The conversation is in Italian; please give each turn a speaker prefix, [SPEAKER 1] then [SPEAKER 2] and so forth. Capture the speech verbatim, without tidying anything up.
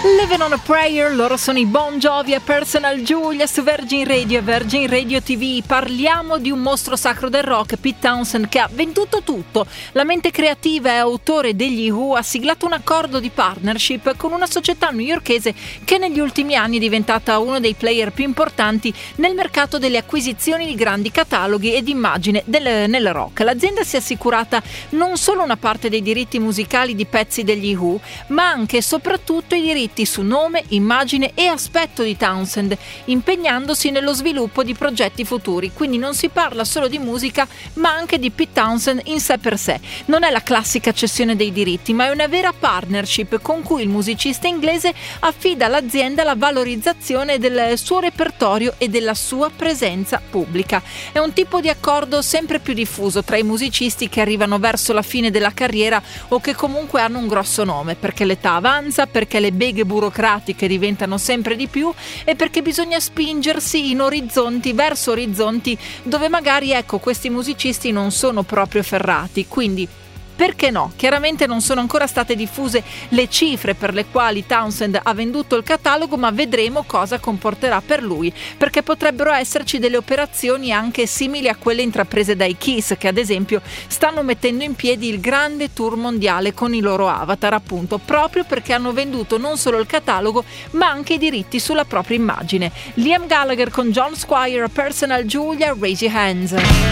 [SPEAKER 1] Living on a Prayer, loro sono i Bon Jovi e Personal Julia su Virgin Radio e Virgin Radio ti vu. Parliamo di un mostro sacro del rock, Pete Townshend, che ha venduto tutto. La mente creativa e autore degli Who ha siglato un accordo di partnership con una società newyorkese che negli ultimi anni è diventata uno dei player più importanti nel mercato delle acquisizioni di grandi cataloghi ed immagine del, nel rock. L'azienda si è assicurata non solo una parte dei diritti musicali di pezzi degli Who, ma anche e soprattutto i diritti su nome, immagine e aspetto di Townshend, impegnandosi nello sviluppo di progetti futuri. Quindi non si parla solo di musica, ma anche di Pete Townshend in sé per sé. Non è la classica cessione dei diritti, ma è una vera partnership con cui il musicista inglese affida all'azienda la valorizzazione del suo repertorio e della sua presenza pubblica. È un tipo di accordo sempre più diffuso tra i musicisti che arrivano verso la fine della carriera o che comunque hanno un grosso nome, perché l'età avanza, perché le beghe burocratiche diventano sempre di più e perché bisogna spingersi in orizzonti verso orizzonti dove magari ecco questi musicisti non sono proprio ferrati. Quindi perché no? Chiaramente non sono ancora state diffuse le cifre per le quali Townshend ha venduto il catalogo, ma vedremo cosa comporterà per lui, perché potrebbero esserci delle operazioni anche simili a quelle intraprese dai Kiss, che ad esempio stanno mettendo in piedi il grande tour mondiale con i loro avatar, appunto proprio perché hanno venduto non solo il catalogo ma anche i diritti sulla propria immagine. Liam Gallagher con John Squire, Personal Julia, Raise Your Hands.